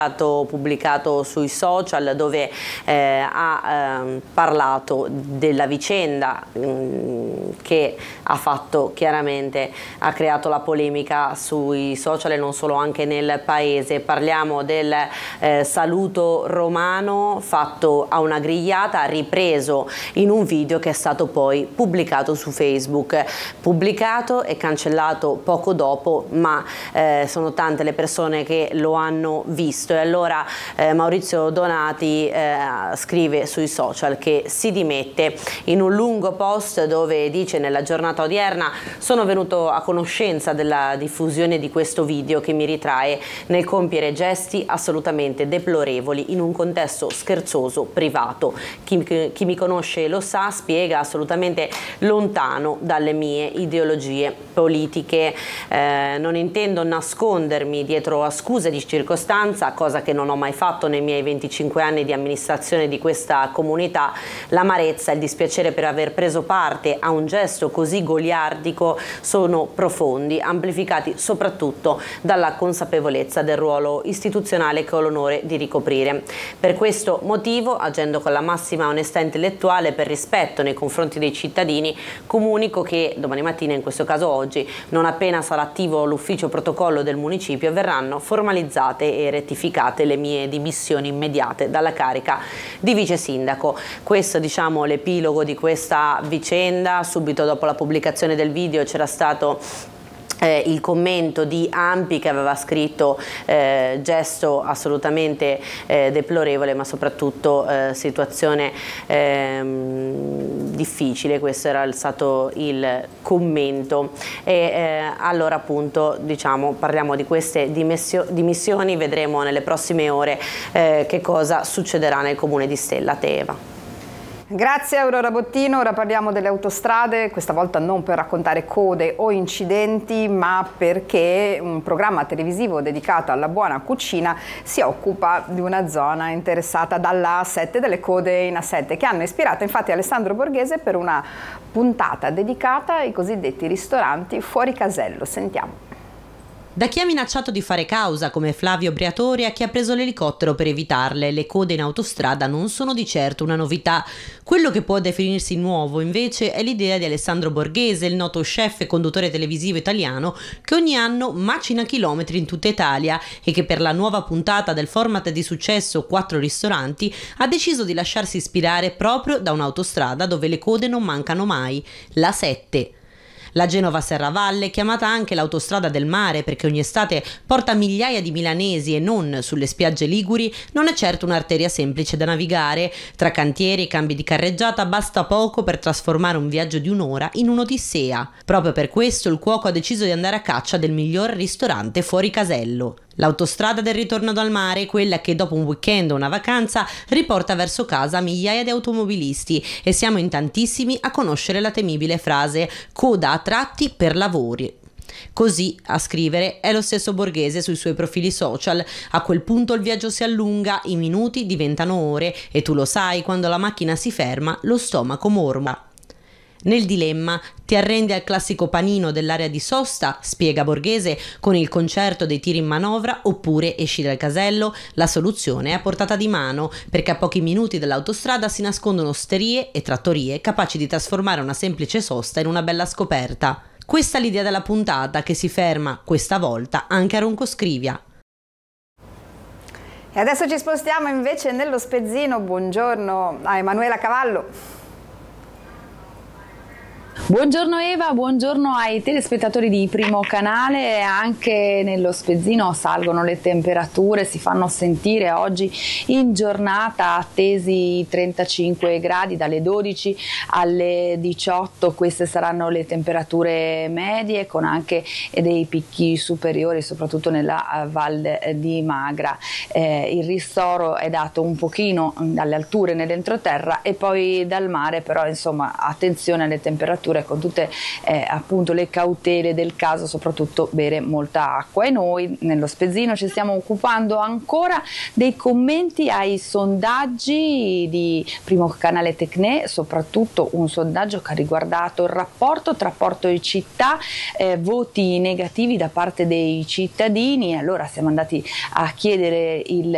stato pubblicato sui social dove ha parlato della vicenda che ha fatto ha creato la polemica sui social e non solo, anche nel paese. Parliamo del saluto romano fatto a una grigliata, ripreso in un video che è stato poi pubblicato su Facebook, pubblicato e cancellato poco dopo, ma sono tante le persone che lo hanno visto. E allora Maurizio Donati scrive sui social che si dimette in un lungo post dove dice: nella giornata odierna sono venuto a conoscenza della diffusione di questo video che mi ritrae nel compiere gesti assolutamente deplorevoli in un contesto scherzoso privato. Chi mi conosce lo sa, spiega, assolutamente lontano dalle mie ideologie politiche. Non intendo nascondermi dietro a scuse di circostanza, cosa che non ho mai fatto nei miei 25 anni di amministrazione di questa comunità. L'amarezza e il dispiacere per aver preso parte a un gesto così goliardico sono profondi, amplificati soprattutto dalla consapevolezza del ruolo istituzionale che ho l'onore di ricoprire. Per questo motivo, agendo con la massima onestà intellettuale per rispetto nei confronti dei cittadini, comunico che domani mattina, in questo caso oggi, non appena sarà attivo l'ufficio protocollo del municipio, verranno formalizzate e rettificate le mie dimissioni immediate dalla carica di vice sindaco. Questo, diciamo, l'epilogo di questa vicenda. Subito dopo la pubblicazione del video c'era stato il commento di Ampi che aveva scritto gesto assolutamente deplorevole, ma soprattutto situazione difficile. Questo era stato il commento. E allora, appunto, diciamo, parliamo di queste dimissioni. Vedremo nelle prossime ore che cosa succederà nel comune di Stella Teva. Grazie Aurora Bottino. Ora parliamo delle autostrade, questa volta non per raccontare code o incidenti, ma perché un programma televisivo dedicato alla buona cucina si occupa di una zona interessata dalla A7, delle code in A7, che hanno ispirato infatti Alessandro Borghese per una puntata dedicata ai cosiddetti ristoranti fuori casello. Sentiamo. Da chi ha minacciato di fare causa come Flavio Briatore a chi ha preso l'elicottero per evitarle, le code in autostrada non sono di certo una novità. Quello che può definirsi nuovo invece è l'idea di Alessandro Borghese, il noto chef e conduttore televisivo italiano che ogni anno macina chilometri in tutta Italia e che per la nuova puntata del format di successo 4 ristoranti ha deciso di lasciarsi ispirare proprio da un'autostrada dove le code non mancano mai, la 7. La Genova-Serravalle, chiamata anche l'autostrada del mare perché ogni estate porta migliaia di milanesi e non sulle spiagge liguri, non è certo un'arteria semplice da navigare. Tra cantieri e cambi di carreggiata basta poco per trasformare un viaggio di un'ora in un'odissea. Proprio per questo il cuoco ha deciso di andare a caccia del miglior ristorante fuori casello. L'autostrada del ritorno dal mare, quella che dopo un weekend o una vacanza riporta verso casa migliaia di automobilisti, e siamo in tantissimi a conoscere la temibile frase "coda a tratti per lavori". Così a scrivere è lo stesso Borghese sui suoi profili social. A quel punto il viaggio si allunga, i minuti diventano ore e tu lo sai, quando la macchina si ferma lo stomaco mormora. Nel dilemma, ti arrendi al classico panino dell'area di sosta, spiega Borghese, con il concerto dei tiri in manovra, oppure esci dal casello? La soluzione è a portata di mano, perché a pochi minuti dall'autostrada si nascondono osterie e trattorie capaci di trasformare una semplice sosta in una bella scoperta. Questa è l'idea della puntata, che si ferma, questa volta, anche a Roncoscrivia. E adesso ci spostiamo invece nello Spezzino. Buongiorno a Emanuela Cavallo. Buongiorno Eva, buongiorno ai telespettatori di Primo Canale. Anche nello Spezzino salgono le temperature, si fanno sentire oggi in giornata, attesi 35 gradi dalle 12 alle 18. Queste saranno le temperature medie, con anche dei picchi superiori soprattutto nella Val di Magra. Il ristoro è dato un pochino dalle alture nell'entroterra e poi dal mare, però insomma attenzione alle temperature, con tutte appunto le cautele del caso, soprattutto bere molta acqua. E noi nello Spezzino ci stiamo occupando ancora dei commenti ai sondaggi di Primo Canale Tecne, soprattutto un sondaggio che ha riguardato il rapporto tra porto e città, voti negativi da parte dei cittadini. Allora siamo andati a chiedere il